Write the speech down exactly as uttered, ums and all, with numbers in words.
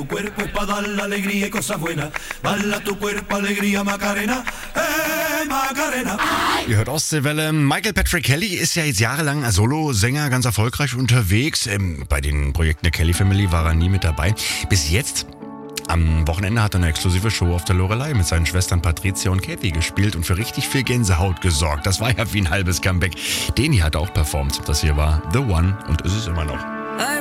Tu cuerpo es pa' dar la alegría y cosas buenas. Bala tu cuerpo, alegría, Macarena. Hey, Macarena. Ihr hört Ostseewelle. Michael Patrick Kelly ist ja jetzt jahrelang als Solosänger ganz erfolgreich unterwegs. Ähm, bei den Projekten der Kelly Family war er nie mit dabei. Bis jetzt. Am Wochenende hat er eine exklusive Show auf der Loreley mit seinen Schwestern Patricia und Kathy gespielt und für richtig viel Gänsehaut gesorgt. Das war ja wie ein halbes Comeback. Den hier hat er auch performt. Das hier war The One und ist es immer noch.